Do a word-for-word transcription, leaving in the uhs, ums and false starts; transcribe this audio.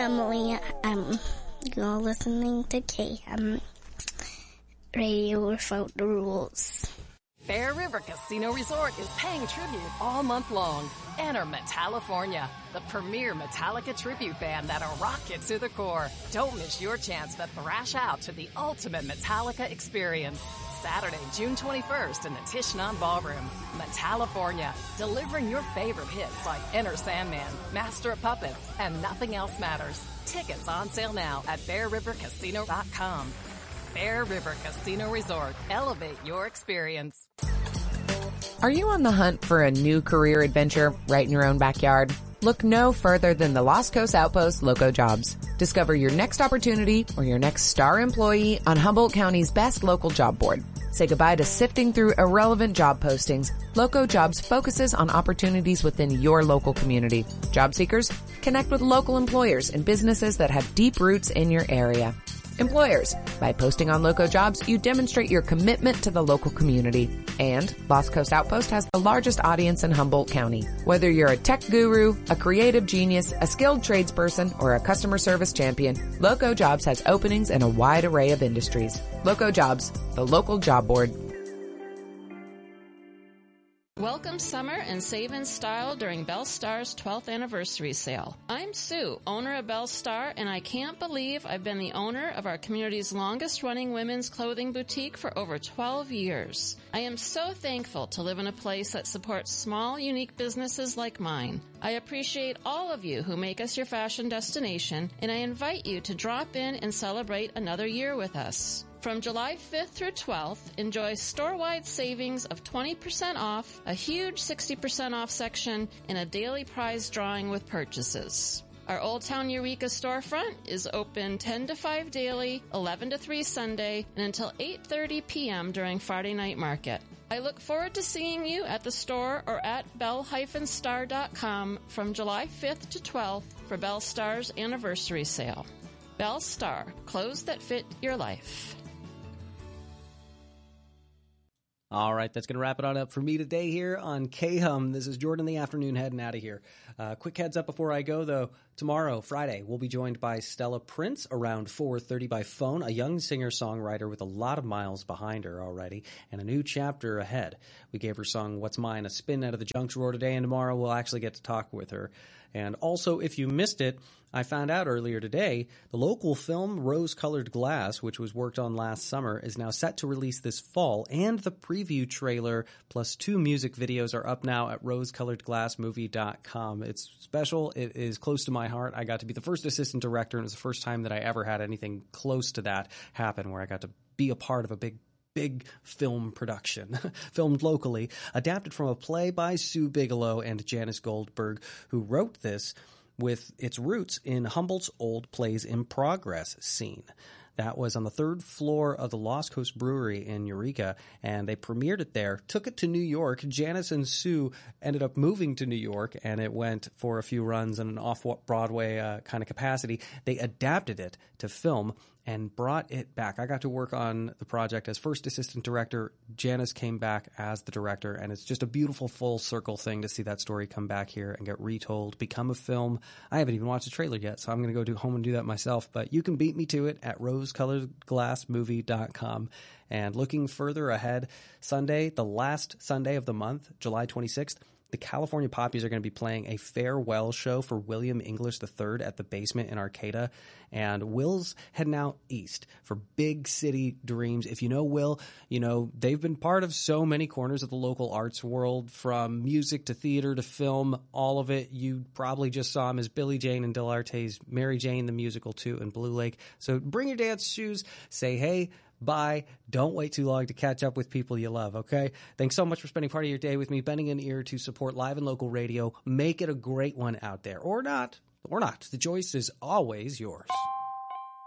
Emily. Um, you're listening to K M Radio Without the Rules. Bear River Casino Resort is paying tribute all month long. Enter Metallifornia, the premier Metallica tribute band that'll rock it to the core. Don't miss your chance to thrash out to the ultimate Metallica experience. Saturday, June twenty-first in the Tishnan Ballroom. Metallifornia, delivering your favorite hits like Enter Sandman, Master of Puppets, and Nothing Else Matters. Tickets on sale now at bear river casino dot com. Bear River Casino Resort. Elevate your experience. Are you on the hunt for a new career adventure right in your own backyard? Look no further than the Los Coast Outpost Loco Jobs. Discover your next opportunity or your next star employee on Humboldt County's best local job board. Say goodbye to sifting through irrelevant job postings. Loco Jobs focuses on opportunities within your local community. Job seekers, connect with local employers and businesses that have deep roots in your area. Employers, by posting on Loco Jobs, you demonstrate your commitment to the local community. And Lost Coast Outpost has the largest audience in Humboldt County. Whether you're a tech guru, a creative genius, a skilled tradesperson, or a customer service champion, Loco Jobs has openings in a wide array of industries. Loco Jobs, the local job board. Welcome summer and save in style during Belle Star's twelfth anniversary sale. I'm Sue, owner of Belle Star, and I can't believe I've been the owner of our community's longest running women's clothing boutique for over twelve years. I am so thankful to live in a place that supports small, unique businesses like mine. I appreciate all of you who make us your fashion destination, and I invite you to drop in and celebrate another year with us. From July fifth through twelfth, enjoy store-wide savings of twenty percent off, a huge sixty percent off section, and a daily prize drawing with purchases. Our Old Town Eureka storefront is open ten to five daily, eleven to three Sunday, and until eight thirty p.m. during Friday night market. I look forward to seeing you at the store or at belle dash star dot com from July fifth to twelfth for Belle Star's anniversary sale. Belle Star, clothes that fit your life. All right, that's going to wrap it on up for me today here on K-Hum. This is Jordan the Afternoon heading out of here. Uh, quick heads up before I go, though. Tomorrow, Friday, we'll be joined by Stella Prince around four thirty by phone, a young singer-songwriter with a lot of miles behind her already and a new chapter ahead. We gave her song What's Mine a spin out of the junk drawer today, and tomorrow we'll actually get to talk with her. And also, if you missed it, I found out earlier today, the local film Rose-Colored Glass, which was worked on last summer, is now set to release this fall, and the preview trailer plus two music videos are up now at rose colored glass movie dot com. It's special. It is close to my heart. I got to be the first assistant director, and it was the first time that I ever had anything close to that happen, where I got to be a part of a big big film production, filmed locally, adapted from a play by Sue Bigelow and Janice Goldberg, who wrote this with its roots in Humboldt's old Plays in Progress scene. That was on the third floor of the Lost Coast Brewery in Eureka, and they premiered it there, took it to New York. Janice and Sue ended up moving to New York, and it went for a few runs in an off-Broadway uh, kind of capacity. They adapted it to film and brought it back. I got to work on the project as first assistant director. Janice came back as the director, and it's just a beautiful full circle thing to see that story come back here and get retold, become a film. I haven't even watched the trailer yet, so I'm going to go do home and do that myself, but you can beat me to it at rose colored glass movie dot com. And looking further ahead, Sunday, the last Sunday of the month, July twenty-sixth, the California Poppies are going to be playing a farewell show for William English the third at the Basement in Arcata. And Will's heading out east for big city dreams. If you know Will, you know they've been part of so many corners of the local arts world, from music to theater to film, all of it. You probably just saw him as Billie Jane in Del Arte's Mary Jane the Musical too in Blue Lake. So bring your dance shoes, say hey, bye. Don't wait too long to catch up with people you love, okay? Thanks so much for spending part of your day with me, bending an ear to support live and local radio. Make it a great one out there. Or not. Or not. The choice is always yours.